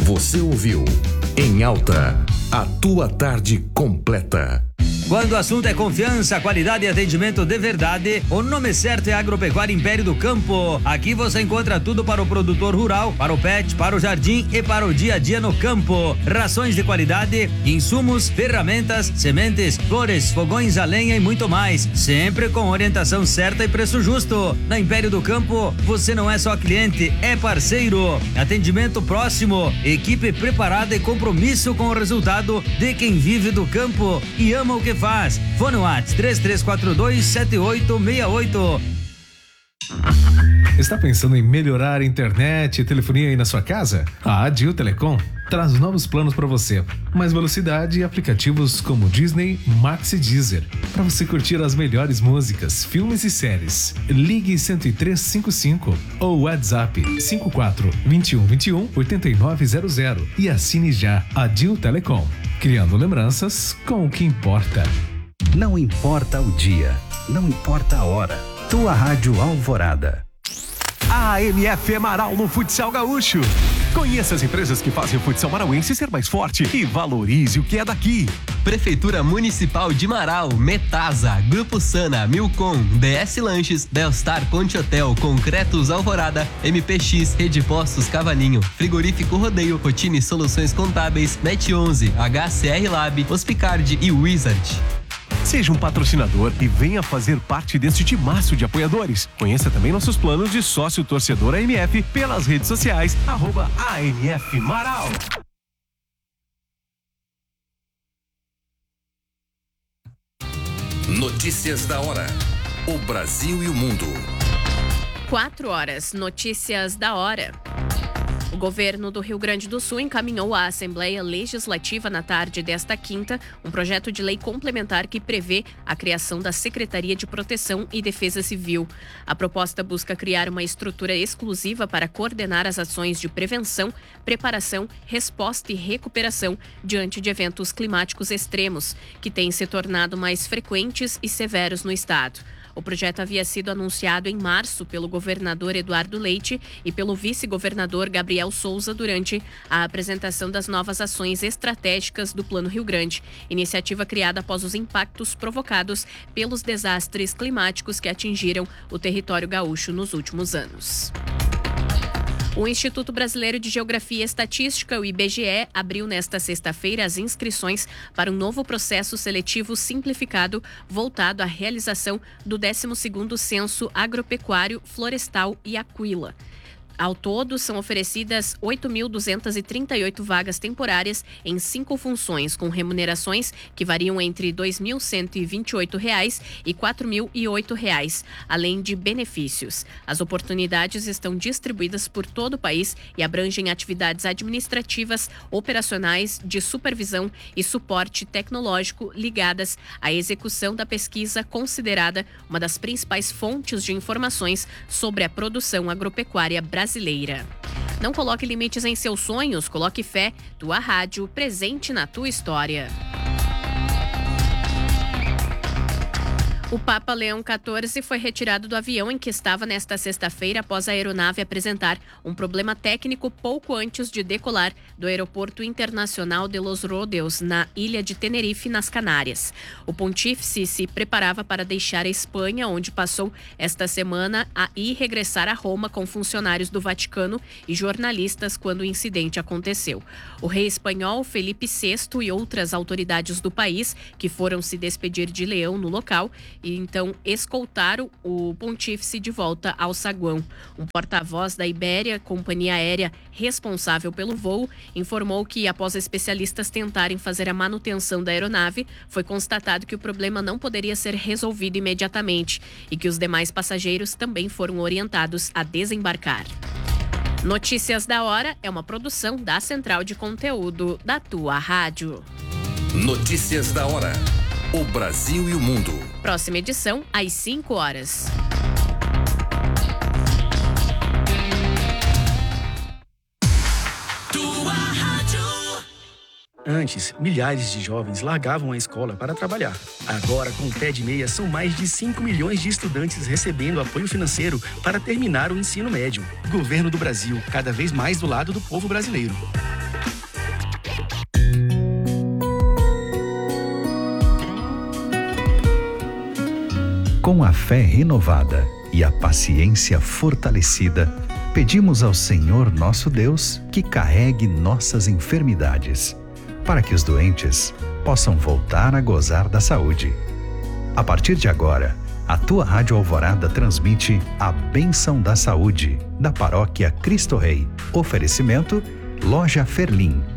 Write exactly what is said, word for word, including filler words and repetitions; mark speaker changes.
Speaker 1: Você ouviu Em Alta, a tua tarde completa.
Speaker 2: Quando o assunto é confiança, qualidade e atendimento de verdade, o nome certo é Agropecuária Império do Campo. Aqui você encontra tudo para o produtor rural, para o pet, para o jardim e para o dia a dia no campo. Rações de qualidade, insumos, ferramentas, sementes, flores, fogões a lenha e muito mais. Sempre com orientação certa e preço justo. Na Império do Campo, você não é só cliente, é parceiro. Atendimento próximo, equipe preparada e compromisso com o resultado de quem vive do campo e ama o que faz. Fone WhatsApp três três quatro dois sete oito seis oito.
Speaker 3: Está pensando em melhorar a internet e telefonia aí na sua casa? A Adil Telecom traz novos planos para você. Mais velocidade e aplicativos como Disney, Max e Deezer, para você curtir as melhores músicas, filmes e séries. Ligue cento e três cinquenta e cinco ou WhatsApp cinco quatro dois um dois um oito nove zero zero e assine já Adil Telecom, criando lembranças com o que importa.
Speaker 4: Não importa o dia, não importa a hora. Tua Rádio Alvorada.
Speaker 5: A M F Marau no Futsal Gaúcho. Conheça as empresas que fazem o futsal marauense ser mais forte e valorize o que é daqui.
Speaker 6: Prefeitura Municipal de Marau, Metasa, Grupo Sana, Milcom, D S Lanches, Belstar Ponte Hotel, Concretos Alvorada, M P X, Rede Postos Cavalinho, Frigorífico Rodeio, Rotine Soluções Contábeis, Net onze, H C R Lab, Hospicard e Wizard.
Speaker 5: Seja um patrocinador e venha fazer parte deste timaço de apoiadores. Conheça também nossos planos de sócio torcedor A M F pelas redes sociais, arroba A M F Marau.
Speaker 1: Notícias da hora. O Brasil e o mundo.
Speaker 7: Quatro horas. Notícias da hora. O governo do Rio Grande do Sul encaminhou à Assembleia Legislativa na tarde desta quinta um projeto de lei complementar que prevê a criação da Secretaria de Proteção e Defesa Civil. A proposta busca criar uma estrutura exclusiva para coordenar as ações de prevenção, preparação, resposta e recuperação diante de eventos climáticos extremos, que têm se tornado mais frequentes e severos no estado. O projeto havia sido anunciado em março pelo governador Eduardo Leite e pelo vice-governador Gabriel Souza durante a apresentação das novas ações estratégicas do Plano Rio Grande, iniciativa criada após os impactos provocados pelos desastres climáticos que atingiram o território gaúcho nos últimos anos. O Instituto Brasileiro de Geografia e Estatística, o I B G E, abriu nesta sexta-feira as inscrições para um novo processo seletivo simplificado voltado à realização do décimo segundo Censo Agropecuário, Florestal e Aquila. Ao todo, são oferecidas oito mil duzentas e trinta e oito vagas temporárias em cinco funções, com remunerações que variam entre dois mil cento e vinte e oito reais e quatro mil e oito reais, além de benefícios. As oportunidades estão distribuídas por todo o país e abrangem atividades administrativas, operacionais, de supervisão e suporte tecnológico ligadas à execução da pesquisa, considerada uma das principais fontes de informações sobre a produção agropecuária brasileira. Brasileira. Não coloque limites em seus sonhos, coloque fé. Tua rádio, presente na tua história. O Papa Leão quatorze foi retirado do avião em que estava nesta sexta-feira após a aeronave apresentar um problema técnico pouco antes de decolar do Aeroporto Internacional de Los Rodeos, na ilha de Tenerife, nas Canárias. O pontífice se preparava para deixar a Espanha, onde passou esta semana, a ir regressar a Roma com funcionários do Vaticano e jornalistas quando o incidente aconteceu. O rei espanhol Felipe sexto e outras autoridades do país, que foram se despedir de Leão no local, e então escoltaram o pontífice de volta ao saguão. Um porta-voz da Ibéria, companhia aérea responsável pelo voo, informou que, após especialistas tentarem fazer a manutenção da aeronave, foi constatado que o problema não poderia ser resolvido imediatamente e que os demais passageiros também foram orientados a desembarcar. Notícias da Hora é uma produção da Central de Conteúdo da Tua Rádio.
Speaker 1: Notícias da Hora. O Brasil e o mundo.
Speaker 7: Próxima edição, às cinco horas.
Speaker 8: Tua Rádio.
Speaker 9: Antes, milhares de jovens largavam a escola para trabalhar. Agora, com o P E D Meia, são mais de cinco milhões de estudantes recebendo apoio financeiro para terminar o ensino médio. Governo do Brasil, cada vez mais do lado do povo brasileiro.
Speaker 4: Com a fé renovada e a paciência fortalecida, pedimos ao Senhor nosso Deus que carregue nossas enfermidades, para que os doentes possam voltar a gozar da saúde. A partir de agora, a tua Rádio Alvorada transmite a Bênção da Saúde, da Paróquia Cristo Rei. Oferecimento, Loja Ferlim.